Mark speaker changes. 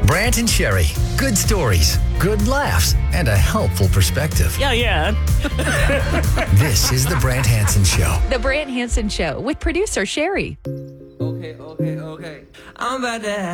Speaker 1: Brant and Sherry. Good stories, good laughs, and a helpful perspective.
Speaker 2: Yeah.
Speaker 1: This is The Brant Hansen Show.
Speaker 3: The Brant Hansen Show with producer Sherry.
Speaker 4: Okay. I'm about to have